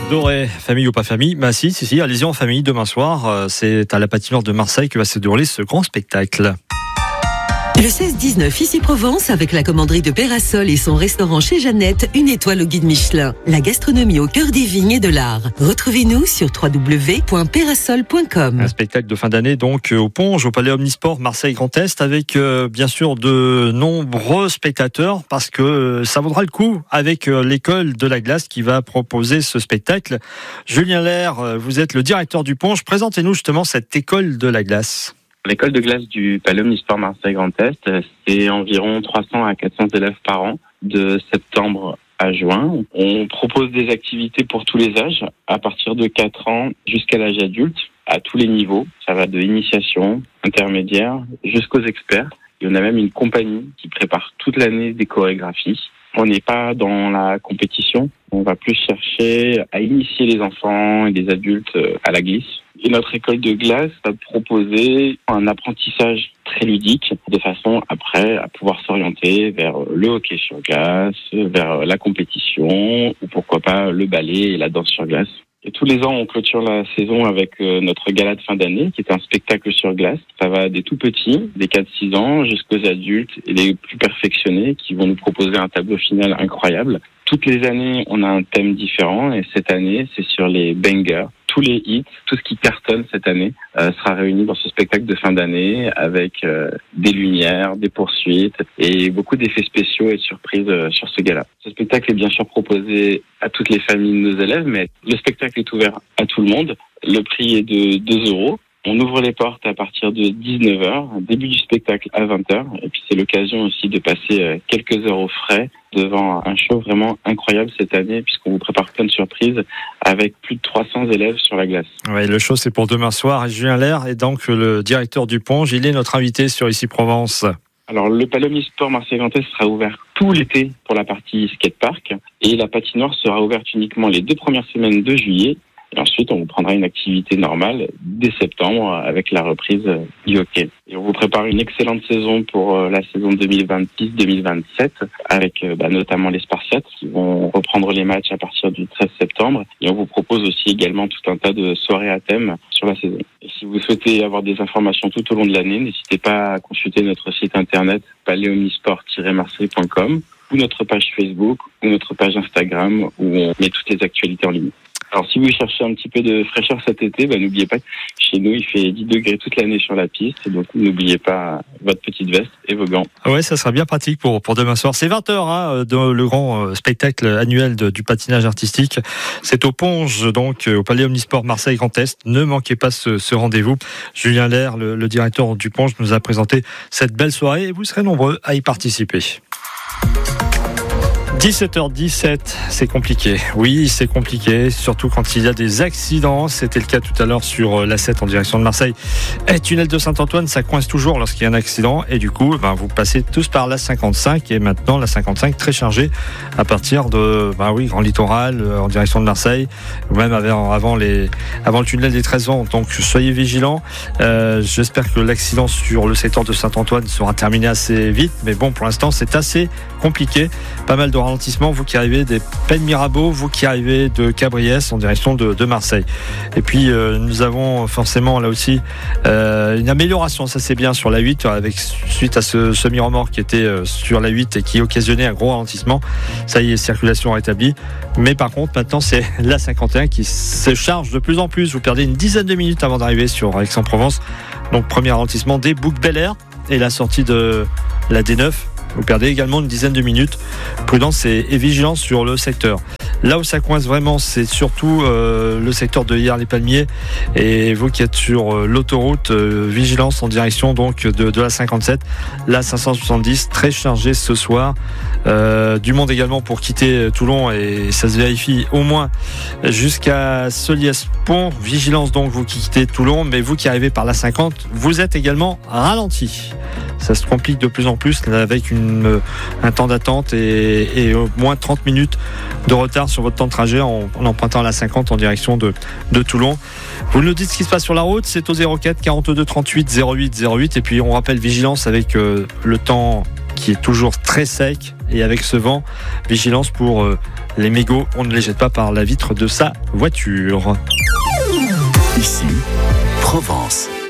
Doré, famille ou pas famille? Bah si, allez-y en famille demain soir. C'est à la patinoire de Marseille que va se dérouler ce grand spectacle. Le 16-19 ici Provence avec la commanderie de Pérasol et son restaurant chez Jeannette, une étoile au guide Michelin. La gastronomie au cœur des vignes et de l'art. Retrouvez-nous sur www.perasol.com. Un spectacle de fin d'année donc au Ponge, au Palais Omnisport Marseille Grand Est avec bien sûr de nombreux spectateurs parce que ça vaudra le coup avec l'école de la glace qui va proposer ce spectacle. Julien Lair, vous êtes le directeur du Ponge. Présentez-nous justement cette école de la glace. L'école de glace du Palais Omnisport Marseille Grand Est, c'est environ 300 à 400 élèves par an, de septembre à juin. On propose des activités pour tous les âges, à partir de 4 ans jusqu'à l'âge adulte, à tous les niveaux. Ça va de initiation, intermédiaire, jusqu'aux experts. Et on a même une compagnie qui prépare toute l'année des chorégraphies. On n'est pas dans la compétition, on va plus chercher à initier les enfants et les adultes à la glisse. Et notre école de glace va proposer un apprentissage très ludique, de façon après à pouvoir s'orienter vers le hockey sur glace, vers la compétition, ou pourquoi pas le ballet et la danse sur glace. Et tous les ans, on clôture la saison avec notre gala de fin d'année, qui est un spectacle sur glace. Ça va des tout petits, des 4-6 ans, jusqu'aux adultes et les plus perfectionnés, qui vont nous proposer un tableau final incroyable. Toutes les années, on a un thème différent, et cette année, c'est sur les bangers. Tous les hits, tout ce qui cartonne cette année sera réuni dans ce spectacle de fin d'année avec des lumières, des poursuites et beaucoup d'effets spéciaux et de surprises sur ce gala. Ce spectacle est bien sûr proposé à toutes les familles de nos élèves, mais le spectacle est ouvert à tout le monde. Le prix est de 2 €. On ouvre les portes à partir de 19h, début du spectacle à 20h. Et puis c'est l'occasion aussi de passer quelques heures au frais devant un show vraiment incroyable cette année, puisqu'on vous prépare plein de surprises avec plus de 300 élèves sur la glace. Ouais, le show c'est pour demain soir. Et Julien Lair est donc le directeur du Ponge. Il est notre invité sur Ici Provence. Alors le Palais Omnisport Marseille Grand Est sera ouvert tout l'été pour la partie skatepark. Et la patinoire sera ouverte uniquement les 2 premières semaines de juillet. Et ensuite, on vous prendra une activité normale dès septembre avec la reprise du hockey. Et on vous prépare une excellente saison pour la saison 2026-2027 avec notamment les Spartiates qui vont reprendre les matchs à partir du 13 septembre. Et on vous propose aussi également tout un tas de soirées à thème sur la saison. Et si vous souhaitez avoir des informations tout au long de l'année, n'hésitez pas à consulter notre site internet palaisomnisport-marseille.com ou notre page Facebook ou notre page Instagram où on met toutes les actualités en ligne. Alors si vous cherchez un petit peu de fraîcheur cet été, n'oubliez pas que chez nous il fait 10 degrés toute l'année sur la piste, donc n'oubliez pas votre petite veste et vos gants. Ouais, ça sera bien pratique pour demain soir. C'est 20h le grand spectacle annuel du patinage artistique. C'est au Ponge, donc au Palais Omnisport Marseille Grand Est. Ne manquez pas ce rendez-vous. Julien Lair, le directeur du Ponge, nous a présenté cette belle soirée et vous serez nombreux à y participer. 17h17, c'est compliqué. Oui, c'est compliqué, surtout quand il y a des accidents. C'était le cas tout à l'heure sur l'A7 en direction de Marseille. Et tunnel de Saint-Antoine, ça coince toujours lorsqu'il y a un accident. Et du coup, vous passez tous par la 55. Et maintenant, la 55 très chargée à partir de, Grand Littoral, en direction de Marseille. Ou même avant le tunnel des 13 ans. Donc, soyez vigilants. J'espère que l'accident sur le secteur de Saint-Antoine sera terminé assez vite. Mais bon, pour l'instant, c'est assez compliqué. Pas mal de ralentissement, vous qui arrivez des Pennes Mirabeau, vous qui arrivez de Cabriès en direction de Marseille. Et puis nous avons forcément là aussi une amélioration, ça c'est bien, sur la 8 suite à ce semi-remorque qui était sur la 8 et qui occasionnait un gros ralentissement. Ça y est, circulation rétablie. Mais par contre maintenant c'est la 51 qui se charge de plus en plus. Vous perdez une dizaine de minutes avant d'arriver sur Aix-en-Provence. Donc premier ralentissement des Boucs-Bel-Air et la sortie de la D9. Vous perdez également une dizaine de minutes. Prudence et vigilance sur le secteur. Là où ça coince vraiment, c'est surtout le secteur de Hyères-les-Palmiers. Et vous qui êtes sur l'autoroute, vigilance en direction donc de la 57, la 570, très chargée ce soir. Du monde également pour quitter Toulon et ça se vérifie au moins jusqu'à Soliès-Pont. Vigilance donc vous qui quittez Toulon, mais vous qui arrivez par la 50, vous êtes également ralenti. Ça se complique de plus en plus avec un temps d'attente et au moins 30 minutes de retard sur votre temps de trajet en empruntant la 50 en direction de Toulon. Vous nous dites ce qui se passe sur la route, c'est au 04 42 38 08 08 et puis on rappelle vigilance avec le temps qui est toujours très sec. Et avec ce vent, vigilance pour les mégots. On ne les jette pas par la vitre de sa voiture. Ici, Provence.